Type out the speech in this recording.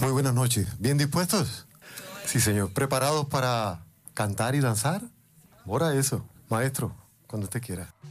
Muy buenas noches. ¿Bien dispuestos? Sí, señor. ¿Preparados para cantar y danzar? Ahora eso. Maestro, cuando usted quiera.